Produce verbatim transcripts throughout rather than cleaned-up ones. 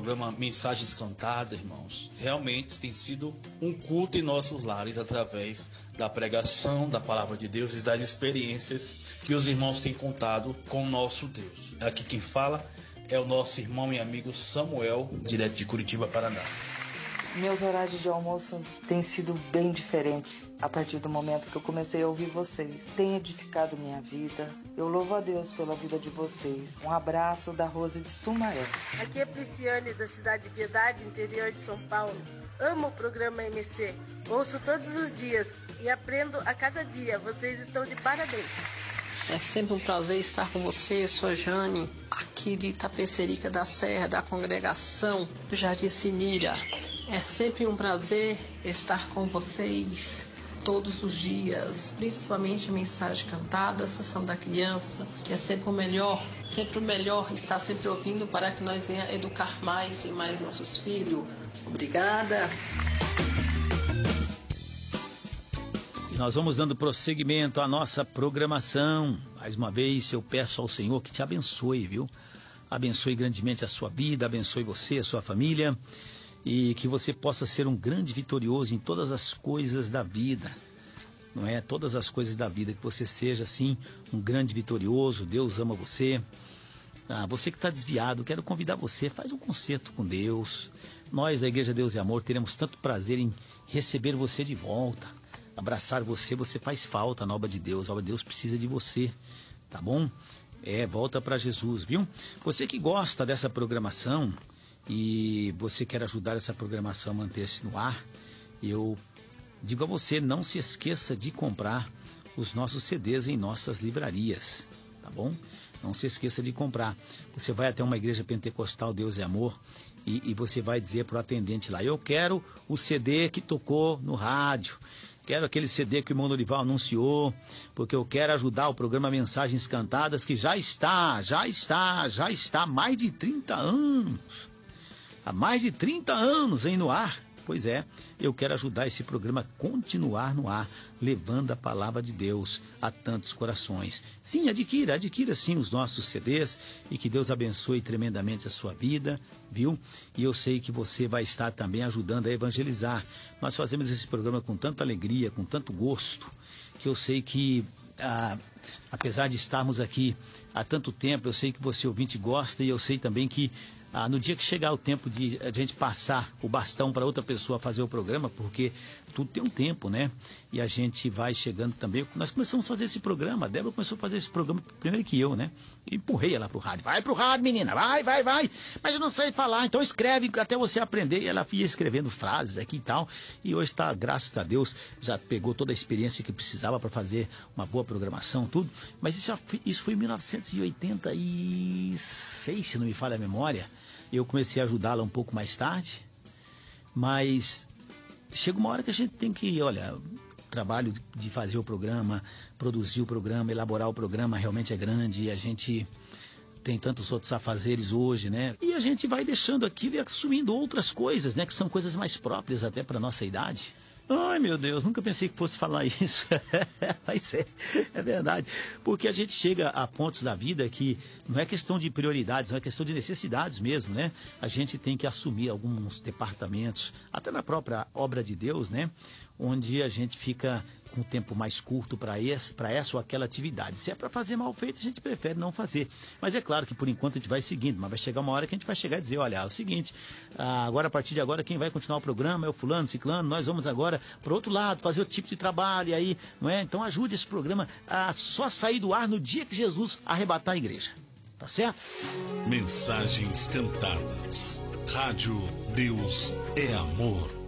programa Mensagens Cantadas, irmãos, realmente tem sido um culto em nossos lares através da pregação da palavra de Deus e das experiências que os irmãos têm contado com o nosso Deus. Aqui quem fala é o nosso irmão e amigo Samuel, direto de Curitiba, Paraná. Meus horários de almoço têm sido bem diferentes a partir do momento que eu comecei a ouvir vocês. Tem edificado minha vida. Eu louvo a Deus pela vida de vocês. Um abraço da Rose de Sumaré. Aqui é Prisciane, da cidade de Piedade, interior de São Paulo. Amo o programa M C. Ouço todos os dias e aprendo a cada dia. Vocês estão de parabéns. É sempre um prazer estar com você, sou a Jane, aqui de Itapecerica da Serra, da congregação do Jardim Sinira. É sempre um prazer estar com vocês todos os dias, principalmente a mensagem cantada, a sessão da criança, que é sempre o melhor, sempre o melhor estar sempre ouvindo para que nós venhamos educar mais e mais nossos filhos. Obrigada. E nós vamos dando prosseguimento à nossa programação. Mais uma vez eu peço ao Senhor que te abençoe, viu? Abençoe grandemente a sua vida, abençoe você, a sua família. E que você possa ser um grande vitorioso em todas as coisas da vida, não é? Todas as coisas da vida, que você seja, assim, um grande vitorioso. Deus ama você. Ah, você que está desviado, quero convidar você, faz um concerto com Deus. Nós, da Igreja Deus e Amor, teremos tanto prazer em receber você de volta, abraçar você. Você faz falta na obra de Deus, a obra de Deus precisa de você, tá bom? É, volta para Jesus, viu? Você que gosta dessa programação e você quer ajudar essa programação a manter-se no ar, eu digo a você, não se esqueça de comprar os nossos C Ds em nossas livrarias, tá bom? Não se esqueça de comprar. Você vai até uma igreja pentecostal Deus é Amor e, e você vai dizer para o atendente lá: eu quero o C D que tocou no rádio, quero aquele C D que o irmão Norival anunciou, porque eu quero ajudar o programa Mensagens Cantadas, que já está, já está, já está há mais de trinta anos. Há mais de trinta anos aí no ar. Pois é, eu quero ajudar esse programa a continuar no ar, levando a palavra de Deus a tantos corações. Sim, adquira, adquira sim os nossos C Ds e que Deus abençoe tremendamente a sua vida, viu? E eu sei que você vai estar também ajudando a evangelizar. Nós fazemos esse programa com tanta alegria, com tanto gosto, que eu sei que, ah, apesar de estarmos aqui há tanto tempo, eu sei que você ouvinte gosta e eu sei também que Ah, no dia que chegar o tempo de a gente passar o bastão para outra pessoa fazer o programa, porque tudo tem um tempo, né? E a gente vai chegando também. Nós começamos a fazer esse programa, a Débora começou a fazer esse programa primeiro que eu, né? Eu empurrei ela pro rádio. Vai pro rádio, menina, vai, vai, vai. Mas eu não sei falar, então escreve até você aprender. E ela ia escrevendo frases aqui e tal. E hoje está, graças a Deus, já pegou toda a experiência que precisava para fazer uma boa programação, tudo. Mas isso, já, isso foi em mil novecentos e oitenta e seis, se não me falha a memória. Eu comecei a ajudá-la um pouco mais tarde, mas chega uma hora que a gente tem que, olha, o trabalho de fazer o programa, produzir o programa, elaborar o programa realmente é grande e a gente tem tantos outros afazeres hoje, né? E a gente vai deixando aquilo e assumindo outras coisas, né? Que são coisas mais próprias até para nossa idade. Ai, meu Deus, nunca pensei que fosse falar isso. Mas é, é verdade. Porque a gente chega a pontos da vida que não é questão de prioridades, não é questão de necessidades mesmo, né? A gente tem que assumir alguns departamentos, até na própria obra de Deus, né? Onde a gente fica com um tempo mais curto para essa ou aquela atividade. Se é para fazer mal feito, a gente prefere não fazer. Mas é claro que por enquanto a gente vai seguindo, mas vai chegar uma hora que a gente vai chegar e dizer, olha, é o seguinte, agora a partir de agora quem vai continuar o programa é o fulano, ciclano, nós vamos agora para o outro lado, fazer outro tipo de trabalho, e aí, não é? Então ajude esse programa a só sair do ar no dia que Jesus arrebatar a igreja. Tá certo? Mensagens Cantadas. Rádio Deus é Amor.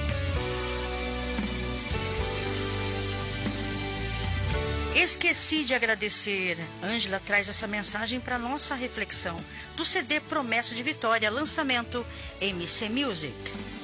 Esqueci de agradecer. Ângela traz essa mensagem para nossa reflexão do C D Promessa de Vitória, lançamento M C Music.